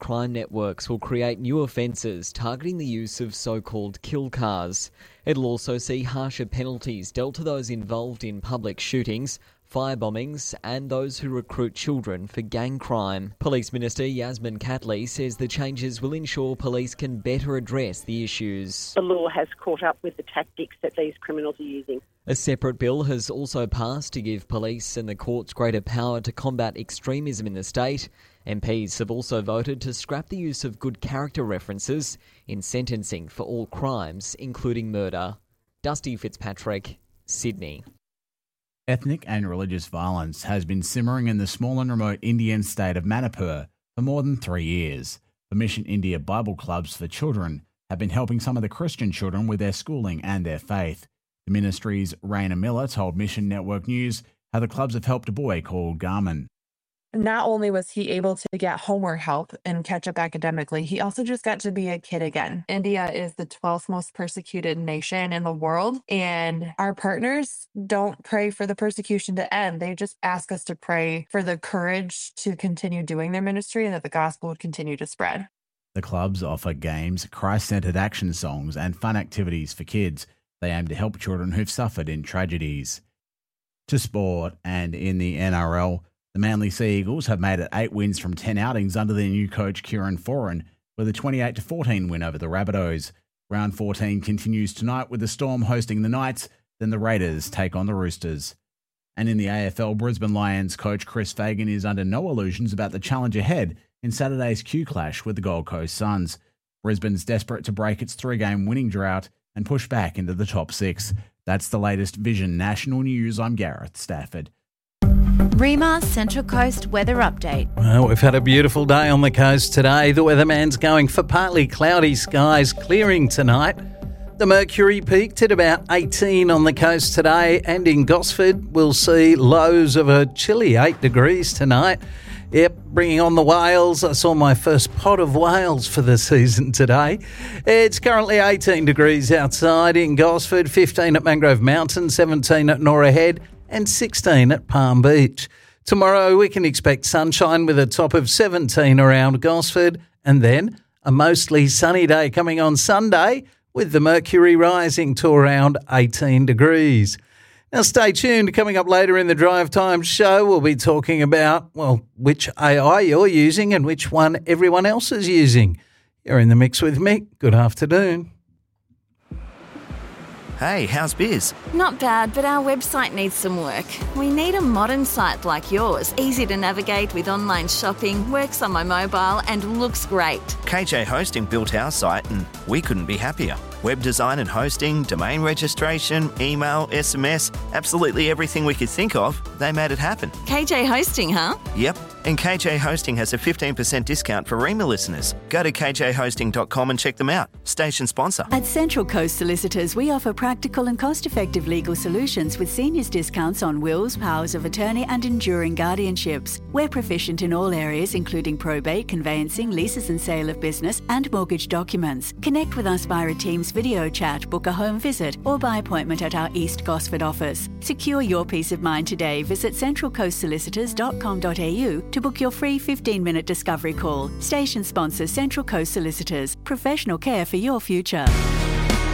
crime networks will create new offences targeting the use of so-called kill cars. It'll also see harsher penalties dealt to those involved in public shootings, firebombings and those who recruit children for gang crime. Police Minister Yasmin Catley says the changes will ensure police can better address the issues. The law has caught up with the tactics that these criminals are using. A separate bill has also passed to give police and the courts greater power to combat extremism in the state. MPs have also voted to scrap the use of good character references in sentencing for all crimes, including murder. Dusty Fitzpatrick, Sydney. Ethnic and religious violence has been simmering in the small and remote Indian state of Manipur for more than 3 years. The Mission India Bible Clubs for Children have been helping some of the Christian children with their schooling and their faith. The ministry's Raina Miller told Mission Network News how the clubs have helped a boy called Garmin. Not only was he able to get homework help and catch up academically, he also just got to be a kid again. India is the 12th most persecuted nation in the world, and our partners don't pray for the persecution to end. They just ask us to pray for the courage to continue doing their ministry and that the gospel would continue to spread. The clubs offer games, Christ-centered action songs, and fun activities for kids. They aim to help children who've suffered in tragedies. To sport, and in the NRL, the Manly Sea Eagles have made it 8 wins from 10 outings under their new coach Kieran Foran, with a 28-14 win over the Rabbitohs. Round 14 continues tonight with the Storm hosting the Knights, then the Raiders take on the Roosters. And in the AFL, Brisbane Lions coach Chris Fagan is under no illusions about the challenge ahead in Saturday's Q clash with the Gold Coast Suns. Brisbane's desperate to break its 3-game winning drought and push back into the top 6. That's the latest Vision National News. I'm Gareth Stafford. REMA Central Coast weather update. Well, we've had a beautiful day on the coast today. The weatherman's going for partly cloudy skies, clearing tonight. The mercury peaked at about 18 on the coast today, and in Gosford we'll see lows of a chilly 8 degrees tonight. Yep, bringing on the whales. I saw my first pot of whales for the season today. It's currently 18 degrees outside in Gosford, 15 at Mangrove Mountain, 17 at Norah Head, and 16 at Palm Beach. Tomorrow we can expect sunshine with a top of 17 around Gosford, and then a mostly sunny day coming on Sunday with the mercury rising to around 18 degrees. Now stay tuned. Coming up later in the Drive Time show, we'll be talking about, well, which AI you're using and which one everyone else is using. You're in the mix with me. Good afternoon. Hey, how's biz? Not bad, but our website needs some work. We need a modern site like yours, easy to navigate with online shopping, works on my mobile and looks great. KJ Hosting built our site and we couldn't be happier. Web design and hosting, domain registration, email, SMS, absolutely everything we could think of, they made it happen. KJ Hosting, huh? Yep, and KJ Hosting has a 15% discount for REMA listeners. Go to kjhosting.com and check them out. Station sponsor. At Central Coast Solicitors, we offer practical and cost-effective legal solutions with seniors discounts on wills, powers of attorney and enduring guardianships. We're proficient in all areas including probate, conveyancing, leases and sale of business and mortgage documents. Connect with us via a Teams video chat, book a home visit or by appointment at our East Gosford office. Secure your peace of mind today. Visit centralcoastsolicitors.com.au to book your free 15-minute discovery call. Station sponsor Central Coast Solicitors. Professional care for your future.